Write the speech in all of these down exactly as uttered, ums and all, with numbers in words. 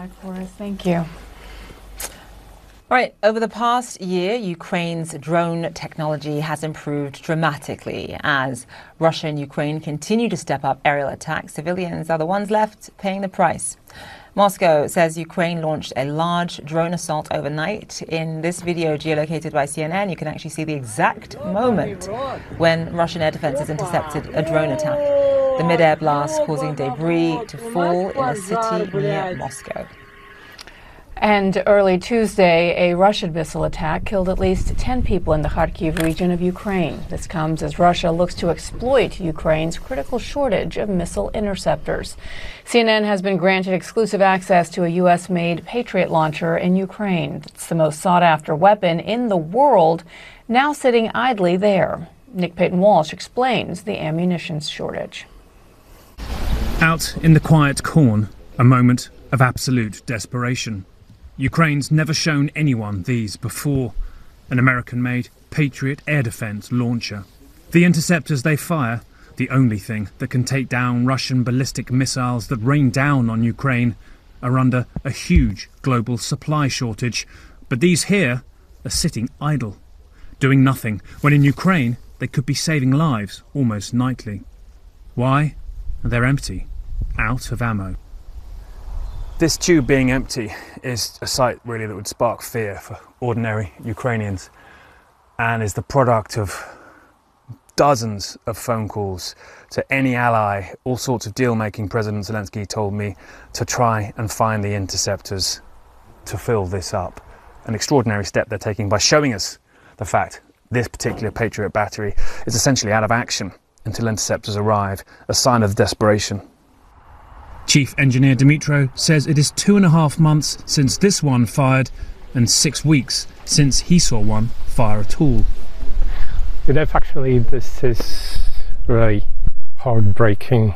live for us. Thank you. All right, over the past year, Ukraine's drone technology has improved dramatically. As Russia and Ukraine continue to step up aerial attacks, civilians are the ones left paying the price. Moscow says Ukraine launched a large drone assault overnight. In this video geolocated by C N N, you can actually see the exact moment when Russian air defenses intercepted a drone attack. The mid-air blast causing debris to fall in a city near Moscow. And early Tuesday, a Russian missile attack killed at least ten people in the Kharkiv region of Ukraine. This comes as Russia looks to exploit Ukraine's critical shortage of missile interceptors. C N N has been granted exclusive access to a U S-made Patriot launcher in Ukraine. It's the most sought-after weapon in the world, now sitting idly there. Nick Payton-Walsh explains the ammunition shortage. Out in the quiet corn, a moment of absolute desperation. Ukraine's never shown anyone these before. An American-made Patriot air defense launcher. The interceptors they fire, the only thing that can take down Russian ballistic missiles that rain down on Ukraine, are under a huge global supply shortage. But these here are sitting idle, doing nothing, when in Ukraine they could be saving lives almost nightly. Why? They're empty, out of ammo. This tube being empty is a sight really that would spark fear for ordinary Ukrainians, and is the product of dozens of phone calls to any ally, all sorts of deal-making. President Zelensky told me to try and find the interceptors to fill this up. An extraordinary step they're taking by showing us the fact this particular Patriot battery is essentially out of action until interceptors arrive, a sign of desperation. Chief Engineer Dmytro says it is two and a half months since this one fired and six weeks since he saw one fire at all. You know, actually, this is really heartbreaking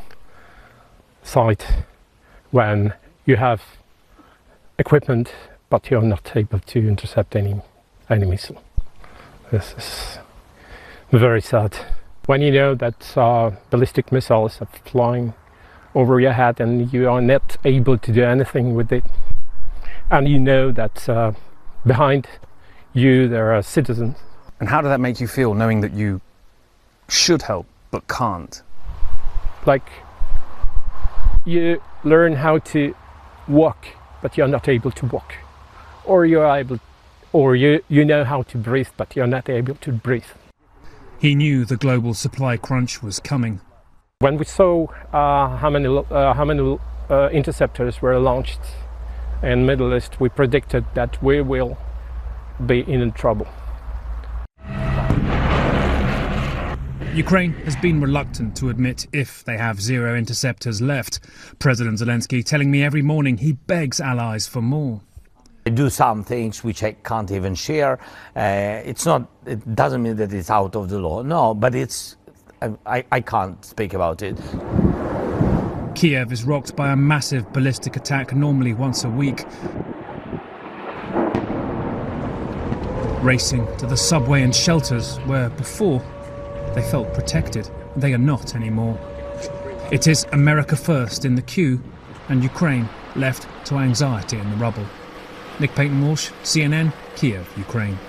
sight when you have equipment but you're not able to intercept any, any missile. This is very sad. When you know that uh, ballistic missiles are flying over your head and you are not able to do anything with it, and you know that uh, behind you there are citizens. And how did that make you feel, knowing that you should help but can't? Like you learn how to walk but you're not able to walk, or you're able, or you you know how to breathe but you're not able to breathe. He knew the global supply crunch was coming. When we saw uh, how many, uh, how many uh, interceptors were launched in Middle East, we predicted that we will be in trouble. Ukraine has been reluctant to admit if they have zero interceptors left. President Zelensky telling me every morning he begs allies for more. I do some things which I can't even share. Uh, it's not, it doesn't mean that it's out of the law, no, but it's, I, I can't speak about it. Kiev is rocked by a massive ballistic attack normally once a week. Racing to the subway and shelters where before they felt protected. They are not anymore. It is America first in the queue and Ukraine left to anxiety in the rubble. Nick Payton-Walsh, C N N, Kiev, Ukraine.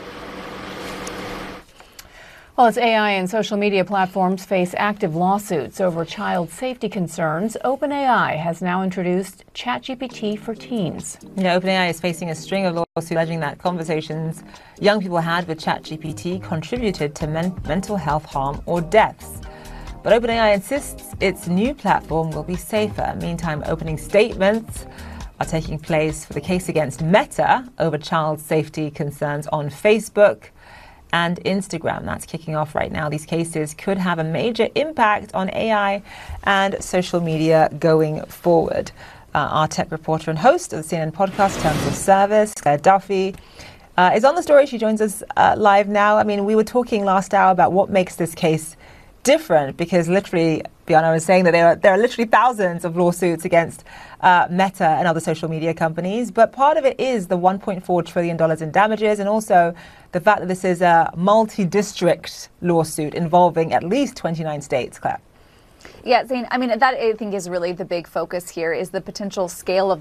Well, as A I and social media platforms face active lawsuits over child safety concerns, OpenAI has now introduced ChatGPT for teens. Yeah, OpenAI is facing a string of lawsuits alleging that conversations young people had with ChatGPT contributed to men- mental health harm or deaths. But OpenAI insists its new platform will be safer. Meantime, opening statements are taking place for the case against Meta over child safety concerns on Facebook and Instagram. That's kicking off right now. These cases could have a major impact on A I and social media going forward. Uh, our tech reporter and host of the C N N podcast, Terms of Service, Claire Duffy, uh, is on the story. She joins us uh, live now. I mean, we were talking last hour about what makes this case different, because literally, Bjarne was saying that there are, there are literally thousands of lawsuits against uh, Meta and other social media companies. But part of it is the one point four trillion dollars in damages, and also the fact that this is a multi-district lawsuit involving at least twenty-nine states, Claire. Yeah, Zain, I mean, that I think is really the big focus here, is the potential scale of